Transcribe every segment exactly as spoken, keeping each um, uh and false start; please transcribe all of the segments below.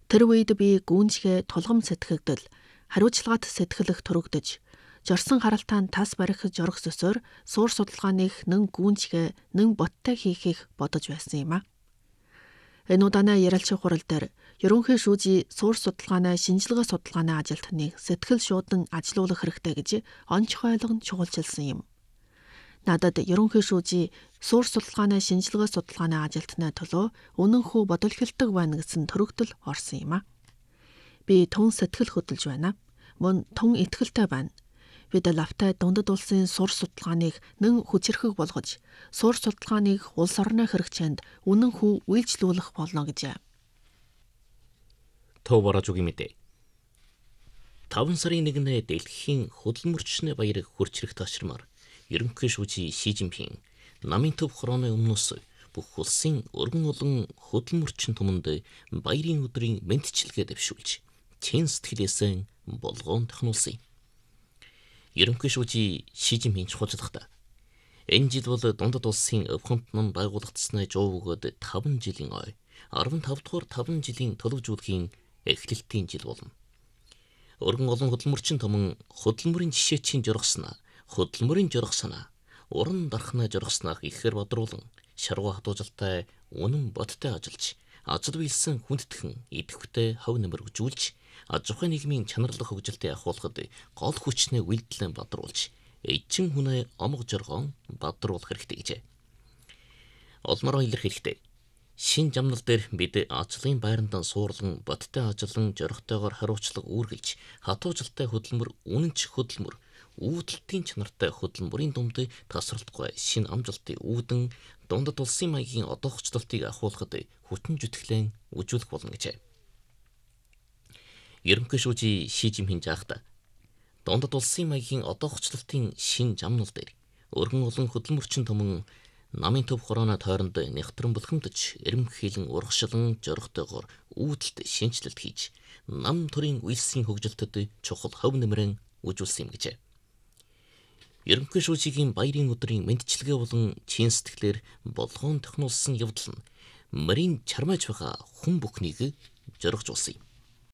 Тэр үед би гүнжгээ тулгам сэтгэгдэл, хариуцлагат сэтгэлх төрөгдөж, жорсон харалтаанд тас барих жорох сөсөөр суур судалгааных нэн гүнжгээ нэн боттой хийхийг бодож байсан юм а. Энэ удаанаа ярилцах хурал дээр ерөнхий шүүжий суур судалгааны шинжилгээ судалгааны ажилтныг сэтгэл шуудан ажилуулах хэрэгтэй гэж онцгой ойлгон чухалчилсан юм. Надад ерөнхий шүүжий суур судалгааны шинжилгээ судалгааны ажилтны төлөө үнэнхүү бодолхилдог байна гэсэн төрөгдөл орсон юм а. Би тун сэтгэл хөдлөж байна. Мөн тун итгэлтэй байна. Бид лавтай дундад улсын сур судалгааныг нэн хүчрхэг болгож, сур судалгааныг улс орны хэрэгцээнд үнэнхүү үйлчлүүлэх болно гэж. Төв баражуугийн мэдээ. таван сарын нэгнээ дэлхийн хөдөлмөрчний баярыг хүрчрэх ташрамаар ерөнхий шүүжий Ши Жинпин намын төв хорооны өмнөөс бүх улсын өргөн олон хөдөлмөрчин түмэнд баярын өдрийн мэндчилгээ дэвшүүлж, чин сэтгэлээсээ болгоон тохинулсан юм. Ерөнхий шүүжий Ши Жинпин чухалчлахдаа энэ жил бол дундад улсын өв хамтнан байгуулагдсны жоо бөгөөд таван жилийн ой, арван тав дугаар таван жилийн төлөвжүүлэхийн эхлэлтийн жил болно. Өргөн олон хөдөлмөрчин түмэн хөдөлмөрийн жишээчийн жоргосноо, хөдөлмөрийн жорох санаа, уран дархнаа жоргосноо ихээр бодруулан, шаргуу хатуужилтай үнэн бодтой ажиллаж, ажил биелсэн хүндтгэн идэвхтэй хав нэмэргжүүлж, аж ахуйн нийгмийн чанарлах хөгжилтэд ахуулахад гол хүчний үйлдэлэн бадруулж, эдчин хүнээ омго жоргоон бадруулах хэрэгтэй гэжээ. Олмороо илэрхийлэхдээ шин жамнал дээр бид ажлын байрандан суурлан бодтой ажиллан жорхтойгоор хариуцлага үүргэлж, хатуужилтай хөдөлмөр үнэнч хөдөлмөр үүдэлтийн чанартай хөдөлмөрийн дунд тасралтгүй шин амжилтын үүдэн дундад улсын маягийн одоохчлолтыг ахуулахад хүчин зүтгэлэн үжүүлэх болно гэжээ. Ерөнхий шүүжий Ши Жинпин жаахта дундад улсын маягийн одоохчлолтын шин жамнал дээр өргөн олон хөдөлмөрчин түмэн намын төв хорооны тойронд нэгтрэн булхамдж, эрэмхийлэн урагшлан жорхтойгоор үүдэлт шинжилэлт хийж, нам төрийн үйлсийн хөгжилтэд чухал хов нэмрэн үжүүлсэн юм гэжээ. Ерөнхий шүүжигийн баярын өдрийн мэндчилгээ болон чин сэтгэлээр болгоон тохинулсан явдал нь марийн чармааж байгаа хүн бүхнийг жоргожуулсан юм.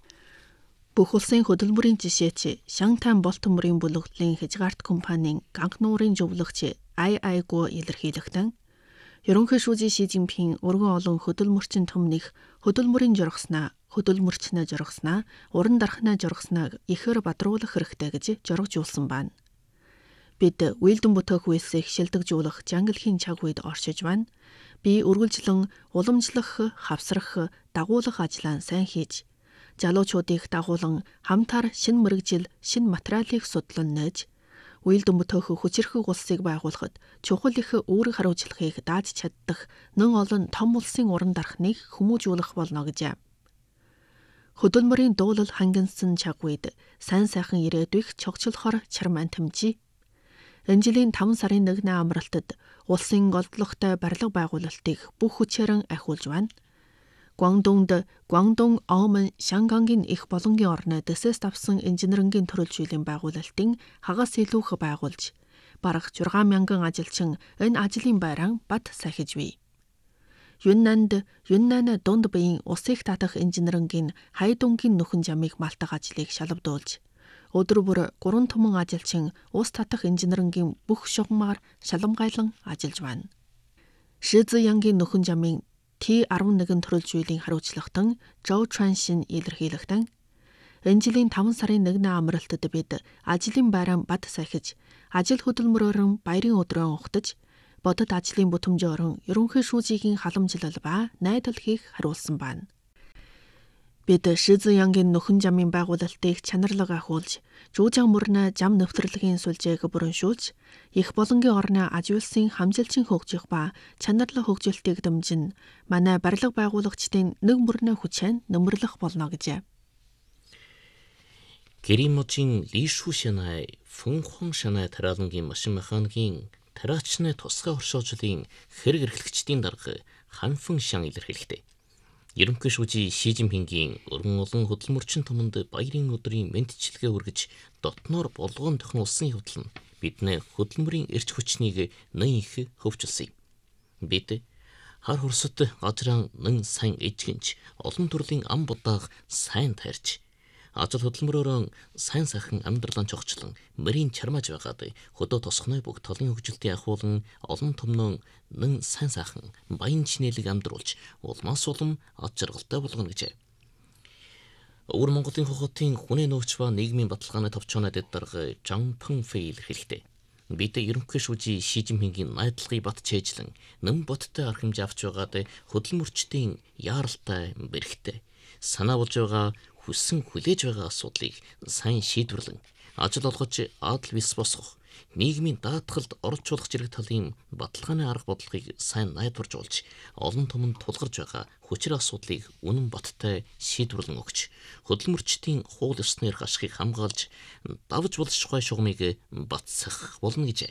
Бүх улсын хөдөлмөрийн жишээч Шантан болт мөрийн бүлэгдлийн Хязгаарт компанийн ганх нуурын зөвлөгч Ай Айгу илэрхийлэхдээ ерөнхий шүүжий Ши Жинпин өргөн олон хөдөлмөрчин түмнийх хөдөлмөрийн жоргосноо, хөдөлмөрчнөө жоргосноо, уран дархнаа жоргосноо ихээр бадруулах хэрэгтэй гэж жоргожуулсан байна. Бид үйлдэн бүтээх үйлсийг шилдэгжүүлэх жангалхийн цаг үед оршиж байна. Би үргэлжлэн уламжлах, хавсрах, дагуулах ажлаа сайн хийж, залуучуудыг дагуулan хамтаар шин мэрэгжил, шин материалыг судлан нээж, үйлдэн бүтээх хүчирхэг улсыг байгуулахад чухал их үүрэг хариуцлагыг дааж чаддаг нэн олон том улсын уран дархныг хүмүүжүүлэх болно гэж. Хөдөлмөрийн дуулал хангинсан цаг үед сайн сайхан ирээдүйг чогчлохоор чармаан тэмжиж, энэ жилийн таван сарын нэгний амралтад улсын голдлогтой барилга байгуулалтыг бүх хүчээрэн ахиулж байна. Гуандунд Гуандун Оомон Шангангийн их болонгийн орны дэсээс авсан инженерингийн төрөлжүүллийн байгуулалтын хагас илүүх байгуулж, бараг зургаан мянган ажилчин энэ ажлын байран бат сахиж бий. Юннанд Юннан дунд биеийн усыг татах инженерингийн хайдунгийн нөхөн жамыг малтах ажлыг шалавдуулж, өдөр бүр гурван түмэн ажилчин ус татах инженерингийн бүх шугамаар шаламгайлан ажиллаж байна. Шизиянгийн нөхөн жамын Т арван нэгэн төрөлжүүллийн хариуцлагатан Жоо Чаншин илэрхийлэхдээ энэ жилийн таван сарын нэгний амралтад бид ажлын байран бат сахиж, ажил хөдөлмөрөөрн баярын өдрөө ухтаж, бодит ажлын бүтэмжөөрн ерөнхий шүүжигийн халамжлал ба найдал хийх хариулсан байна. Бид Шизиянгийн нөхөн жамын байгуулалтыг чанарлаг ахиулж, жуужаан мөрнө жам нэвтрэлгийн сүлжээг бүрэншүүлж, их болонгийн орны аж үйлсийн хамжилчин хөгжих ба чанарлаг хөгжилтийг дэмжин манай барилга байгуулагчдын нэг мөрнө хүчээр нөмрлөх болно гэж. Гэрийн лишүү шанай, фүнхон шанай тараалангийн машин механикийн тараачны тусгай оршоожлын хэрэг эрхлэгчдийн дарга ханфэн шан илэрхийлэхдээ ерөнхий шүүжий Ши Жинпингийн өргөн олон хөдөлмөрчин түмэнд баярын өдрийн мэндчилгээ хүргэж дотноор болгоон тохинулсан явдал нь бидний хөдөлмөрийн эрч хүчнийг нэн их хөгжүүлсэн юм. Бид хар хөрсөд газраа нэн сайн ижгэнч олон төрлийн ам будааг сайн тайрч ажил хөдөлмөрөөр сайн сайхан амьдралаа чогчлон мөрийн чармааж байгаад хөдөө тосхны бүх толын хөгжилтийн ахуулан олон төмнөн нэн сайн сайхан баян чинэлэг амьдруулж улмаас улам ад жаргалтай болгоно гэжээ. Өвөр Монголын хохотын хүнээ нөөц ба нийгмийн баталгааны товчоонод дарга Жан Пэнфэй хэлэхдээ бид ерөнхий шүүжи Ши Жинпингийн найдлагыг бат чэйжлэн нэм боттой арга хэмжээ авч байгаад хөдөлмөрчдийн яаралтай бэрхтээ санаа болж байгаа хүссэн хүлээж байгаа асуудлыг сайн шийдвэрлэн ажил олгож адал бис босгох нийгмийн даатгалд оролцуулах зэрэг талын баталгааны арга бодлогыг сайн найдварж олж олон түмэнд тулгарч байгаа хүчээр асуудлыг үнэн боттой шийдвэрлэн өгч хөдөлмөрчдийн хуул ёсны эрх ашигыг хамгаалж давж болшгүй шугамыг батсах болно гэжээ.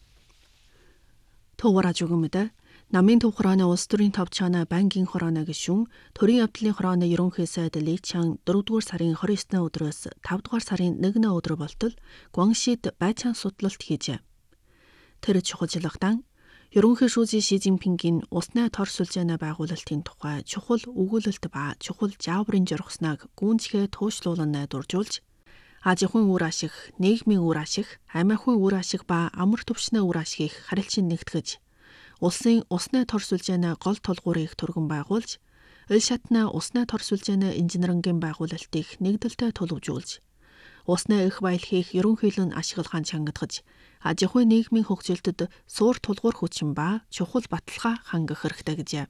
Төвөраж өгөмөдө намын төв хорооны улс төрийн товчооноо банкийн хорооно гишүүн төрийн явдлын хорооны ерөнхий сайд Ли Чан дөрөвдүгээр сарын двадцать девятний өдрөөс тавдугаар сарын нэгний өдөр болтол Гуаншид байцаан судлалт хийжээ. Тэр чухалчлагтан ерөнхий шүүжи Ши Жинпингийн усны тор сүлжээний байгуулалтын тухай чухал өгүүлэлт ба чухал жааврын жургасныг гүнзгий туушлуулан найдваржуулж аж ахуйн үр ашиг, нийгмийн үр ашиг, амь ахуйн үр ашиг ба амар түвшний үр ашгийг харилцан нэгтгэж улсын усны тор сүлжээний гол тулгуурыг түргэн байгуулж, ил шатны усны тор сүлжээний инженерингийн байгуулалтыг нэгдэлтэй төлөвжүүлж, усны их баялагийг ерөнхийлөн ашиглахын чангадгаж, аж ахуйн нийгмийн хөгжилтөд суур тулгуур хүчин ба чухал баталгаа хангах хэрэгтэй гэжээ.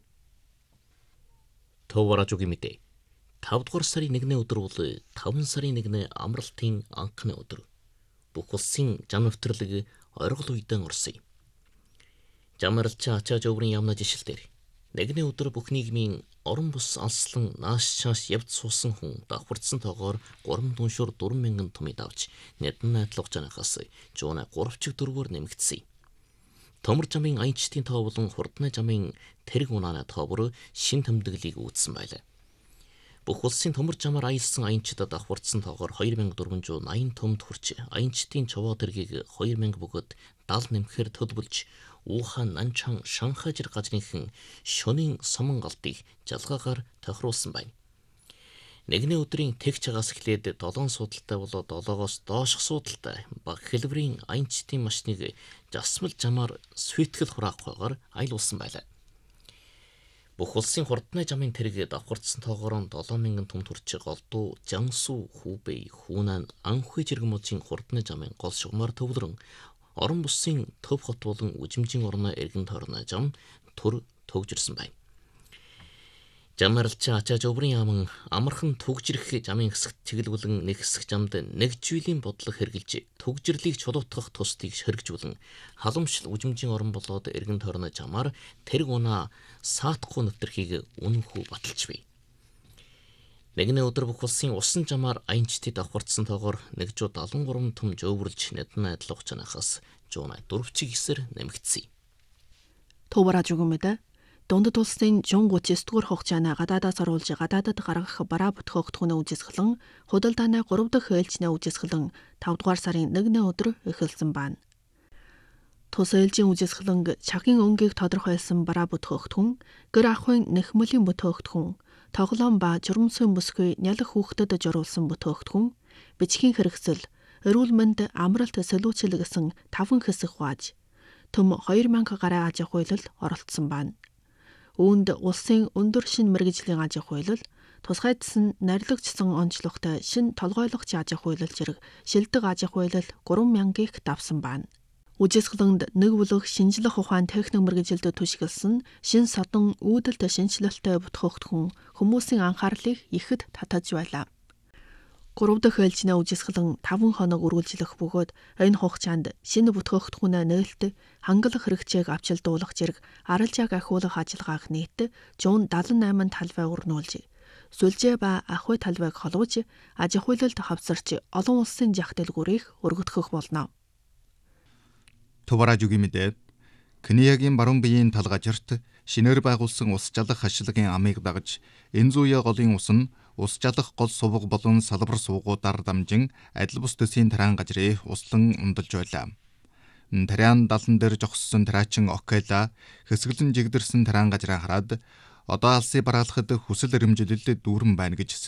Төвөраж өгье мэдээ. тавдугаар сарын нэгний өдөр бол таван сарын нэгний амралтын анхны өдөр. Бүх улсын зам нэвтрэлэг оргил үедэн орсон. Жамаралч ачааж өврийн ямна жишэлдэр нэгний өдөр бүх нийгмийн орон бус алслан нааш чааш явд суусан хүн давхарцсан тоогоор гурван дүншүр дөрвөн мянган томыг давж нэдэн найдлах жанахаас жууна гуравчиг дөрвөөр нэмэгдсэн. Томор жамын аянчтын тоо болон хурдны жамын тэрэг унааны тоо бүр шин тэмдэглийг үүдсэн байлаа. Бүх улсын томор жамаар аялсан аянчдад давхарцсан тоогоор хоёр мянга дөрвөн жүз найман томд хүрч аянчтын човоо тэргийг хоёр мянга бөгөөд даал нэмэхээр төлбөлж Ухан Нанчан Шанхай жир газрынхан шөнийн сомон галтыг жалгаагаар тохируулсан байна. Нэгний өдрийн тэгч цагаас эхлээд долоон судалтай болоод долоогоос доошх судалтай баг хэлбэрийн аянчтын машиныг жасмал жамаар сүйтгэл хураах хойгоор айлуулсан байлаа. Бүх улсын хурдны жамын тэрэг давхарцсан тоогоор долоон мянган том төрч голдуу Жансу, Хубэй, Хунан, Анхуй жиргэмүүдийн хурдны жамын гол шугамар төвлөрөн орон бусын төв хот болон үжимжийн орноо эргэн тойрны жам төр төгжирсэн байна. Жамаралч ачааж өврийн яман амархан төгжирэх жамын хэсэгт чиглүүлэн нэг хэсэг жамд нэг жилийн бодлого хэрглэж төгжирлийг чулуутгах тусдыг ширгэжүүлэн халамжлал үжимжийн орон болоод эргэн тойрны жамаар тэрэг унаа саатахгүй нэвтрхийг үнэнхүү баталж бий. Нэгний өдөр бүх улсын усан жамаар аянчтыг давхарцсан тоогоор нэг жүз дадлан гурван том жөөвөрлж нэдэн найдлах жанахаас жуунай дөрвчиг эсэр нэмэгдсэн. Төвөраж өгөмөдө дундад улсын жон гуцэс дугаар хугацааны гадаадаас оруулж гадаадад гаргах бараа бүтгэгдэхүүнээ үжисгэлэн худалдааны гурав дахь ээлжнээ үжисгэлэн тавдугаар сарын нэгний өдөр эхэлсэн байна. Тус ээлжийн үжисгэлэн чагийн өнгийг тодорхойлсон бараа бүтгэгдэхүүн, гэр ахуйн нэхмөлийн бүтгэгдэхүүн, тоглоом ба журамсын бүсгүй нялх хүүхдэд журуулсан бүтгэгдэхүүн, бичгийн хэрэгсэл, эрүүл мэнд амралт солиучил гэсэн таван хэсэг хувааж, төм хоёр мянга гаруй аж ахуйлал оролцсон байна. Үүнд улсын өндөр шин мэргэжлийн аж ахуйлал, тусгайдсан нарлагчсан онцлогтой шин толгойлогч аж ахуйлал зэрэг шилдэг аж ахуйлал гурван мянгаыг давсан байна. Үжисгэлэнд нэг бүлэг шинжлэх ухаан техник мэргэжилтэд түшиглсэн шин содон үүдэлт шинжилэлтэй бүтгэгдэхүүн хүмүүсийн анхаарлыг ихэд татаж байлаа. Гурав дахь ээлжнээ үжисгэлэн таван хоног үргэлжлэх бөгөөд энэ хугацаанд шинэ бүтгэгдэхүүнээ нээлттэй хангалах хэрэгцээг авчилдуулах зэрэг аралжааг ахиулах ажиллагааг нийт зуун дадлан найман талбай өрнүүлж, сүлжээ ба ахуй талбайг холбож, аж ахуйлалд хавсарч олон улсын зах дэлгүүрийг өргөдгөх болно. Төвөраж өгье мэдээ. Кениягийн баруун биеийн талгажирт шинээр байгуулсан ус жалах хашлагийн амыг дагаж энэ зүүя голын ус нь ус жалах гол сувг болон салбар суугуудаар дамжин адил бус төсийн тараан газрыг услан ундалж байлаа. тариан далан дээр жогссон тараачин Окела хэсгэлэн жигдэрсэн тариан газраа хараад одоо алсыг бараалахад хүсэл эрмжилэлд дүүрэн байна гэж